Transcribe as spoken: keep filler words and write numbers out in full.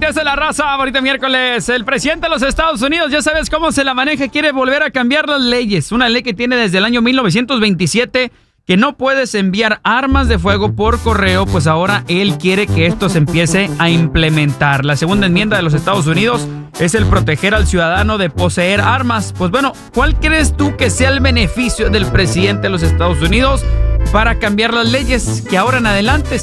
Días de la raza, ahorita miércoles. El presidente de los Estados Unidos, ya sabes cómo se la maneja, quiere volver a cambiar las leyes. Una ley que tiene desde el año mil novecientos veintisiete que no puedes enviar armas de fuego por correo, pues ahora él quiere que esto se empiece a implementar. La segunda enmienda de los Estados Unidos es el proteger al ciudadano de poseer armas. Pues bueno, ¿cuál crees tú que sea el beneficio del presidente de los Estados Unidos para cambiar las leyes? Que ahora en adelante,